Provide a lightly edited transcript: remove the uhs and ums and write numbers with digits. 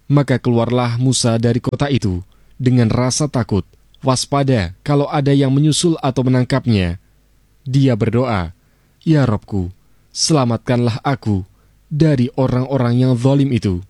Maka keluarlah Musa dari kota itu dengan rasa takut, waspada kalau ada yang menyusul atau menangkapnya. Dia berdoa, "Ya Rabbku, selamatkanlah aku dari orang-orang yang zalim itu."